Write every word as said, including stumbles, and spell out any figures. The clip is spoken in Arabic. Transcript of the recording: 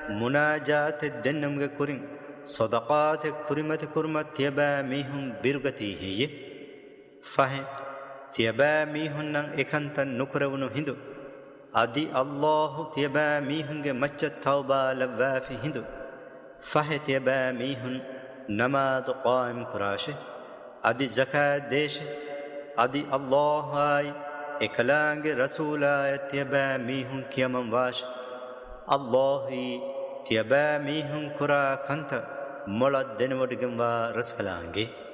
مناجات الدنمغ كورين صدقات كرمت كرمت تيبا ميهم بيرغتي هي فهم تيبا ميهم نان اكانتا نكرونو هندو ادي الله تيبا ميهم مچ توبا لوافي هندو فه تيبا ميهم نماز قائم كراشه ادي زكاة ديش ادي الله هاي اكلانگ رسولا تيبا ميهم كيمن واش الله تيبا ميهم كرا كنت مولد دنودگم وا رسكلانگي